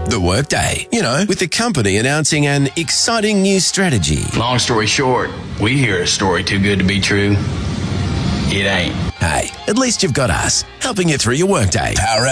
The Workday. You know, with the company announcing an exciting new strategy. Long story short, we hear a story too good to be true. It ain't. Hey, at least you've got us, helping you through your workday. Power